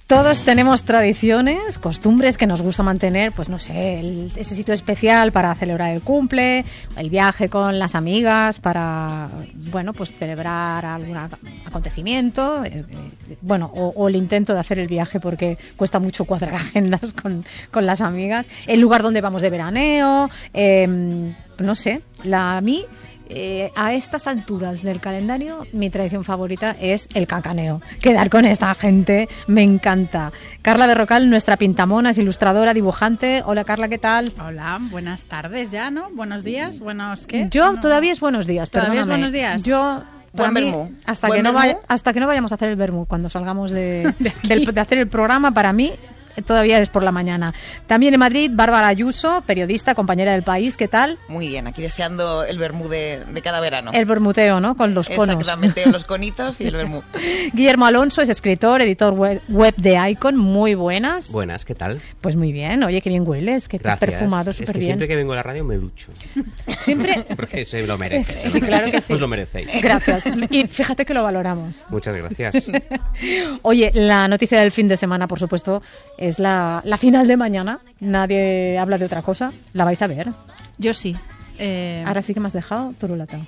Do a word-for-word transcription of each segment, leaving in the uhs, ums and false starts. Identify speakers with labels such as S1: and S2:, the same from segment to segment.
S1: Todos tenemos tradiciones, costumbres que nos gusta mantener, pues no sé, el, ese sitio especial para celebrar el cumple, el viaje con las amigas para, bueno, pues celebrar algún acontecimiento, eh, eh, bueno, o, o el intento de hacer el viaje porque cuesta mucho cuadrar agendas con, con las amigas, el lugar donde vamos de veraneo, eh, no sé, la a mí... Eh, a estas alturas del calendario mi tradición favorita es el cacaneo, quedar con esta gente me encanta. Carla Berrocal, nuestra pintamonas, ilustradora, dibujante. Hola Carla, ¿qué tal?
S2: Hola, buenas tardes ya, ¿no? Buenos días, buenos ¿qué?
S1: Yo
S2: no.
S1: todavía es buenos días,
S2: ¿Todavía
S1: perdóname.
S2: es buenos días?
S1: Yo
S3: Buen
S1: mí,
S3: vermú.
S1: hasta
S3: Buen
S1: que no
S3: vermú.
S1: vaya, hasta que no vayamos a hacer el vermú cuando salgamos de,
S2: de,
S1: del, de hacer el programa, para mí todavía es por la mañana. También en Madrid, Bárbara Ayuso, periodista, compañera del País. ¿Qué tal?
S3: Muy bien, aquí deseando el vermú de, de cada verano.
S1: El bermuteo, ¿no? Con los conos.
S3: Exactamente, los conitos y el vermú.
S1: Guillermo Alonso es escritor, editor web, web de Icon. Muy buenas.
S4: Buenas, ¿qué tal?
S1: Pues muy bien. Oye, qué bien hueles, que te has perfumado súper
S4: es que
S1: bien.
S4: Siempre que vengo a la radio me ducho.
S1: Siempre.
S4: Porque se lo merece.
S1: Sí, claro que sí.
S4: Os lo merecéis.
S1: Gracias. Y fíjate que lo valoramos.
S4: Muchas gracias.
S1: Oye, la noticia del fin de semana, por supuesto, es la, la final de mañana. Nadie habla de otra cosa. La vais a ver.
S2: Yo sí. Eh...
S1: Ahora sí que me has dejado turulata.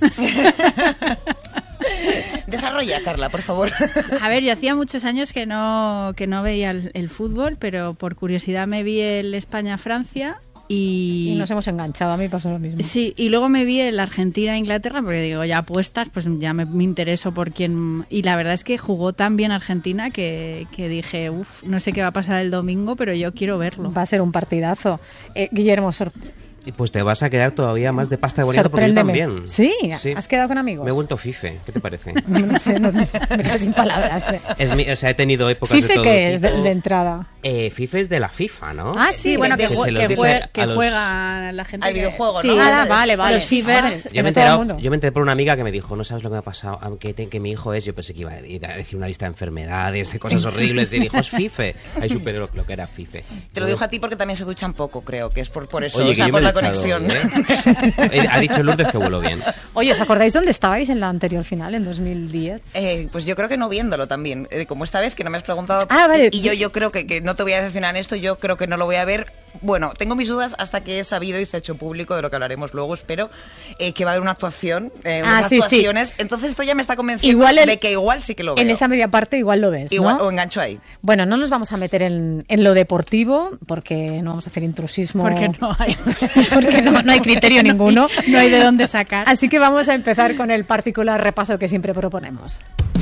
S3: Desarrolla, Carla, por favor.
S2: A ver, yo hacía muchos años que no, que no veía el, el fútbol, pero por curiosidad me vi el España-Francia. Y...
S1: y nos hemos enganchado, a mí pasó lo mismo.
S2: Sí, y luego me vi el Argentina-Inglaterra, porque digo, ya apuestas, pues ya me, me intereso por quién... Y la verdad es que jugó tan bien Argentina que, que dije, uff, no sé qué va a pasar el domingo, pero yo quiero verlo.
S1: Va a ser un partidazo. Eh, Guillermo, sor...
S4: Pues te vas a quedar todavía más de pasta de boniato porque yo también.
S1: ¿Sí? ¿Sí? ¿Has quedado con amigos?
S4: Me he vuelto fife. ¿Qué te parece?
S1: No sé, no, me quedo sin palabras. Eh.
S4: Es mi, o sea, he tenido épocas
S1: ¿Fife
S4: de todo
S1: qué
S4: tipo.
S1: es de, de entrada?
S4: Eh, Fife es de la FIFA, ¿no?
S1: Ah, sí,
S2: bueno, que,
S4: que,
S2: jue-
S4: se
S2: que,
S4: los
S2: jue- que
S4: a los...
S2: juega la gente.
S3: Al
S2: que...
S3: videojuego,
S2: sí,
S3: ¿no?
S1: Ah, vale, vale.
S2: Los fifers.
S1: Ah,
S4: Yo me, he
S1: todo el
S4: enterado,
S1: mundo.
S4: yo me enteré por una amiga que me dijo, no sabes lo que me ha pasado, aunque te, que mi hijo es, yo pensé que iba a ir a decir una lista de enfermedades, de cosas horribles, y dijo, es Fife. Ahí superé lo, lo que era Fife.
S3: Te lo digo a ti porque también se duchan poco, creo, que es por, por eso,
S4: Oye,
S3: o sea,
S4: que yo
S3: por
S4: me he
S3: la
S4: duchado,
S3: conexión.
S4: ¿eh? Ha dicho Lourdes que vuelo bien.
S1: Oye, ¿os acordáis dónde estabais en la anterior final, en dos mil diez?
S3: Eh, pues yo creo que no viéndolo también. Eh, como esta vez que no me has preguntado.
S1: Ah, vale.
S3: Y yo, yo creo que, que no te voy a decepcionar en esto, yo creo que no lo voy a ver. Bueno, tengo mis dudas hasta que he sabido y se ha hecho público, de lo que hablaremos luego, espero, eh, que va a haber una actuación, eh, unas
S1: Ah, sí,
S3: actuaciones.
S1: sí.
S3: Entonces esto ya me está convenciendo
S1: Igual en-
S3: de que igual sí que lo veo.
S1: En esa media parte igual lo ves,
S3: Igual,
S1: ¿no?
S3: o engancho ahí.
S1: Bueno, no nos vamos a meter en, en lo deportivo porque no vamos a hacer intrusismo.
S2: Porque no hay.
S1: porque no, no hay criterio ninguno.
S2: No hay de dónde sacar.
S1: Así que vamos a empezar con el particular repaso que siempre proponemos.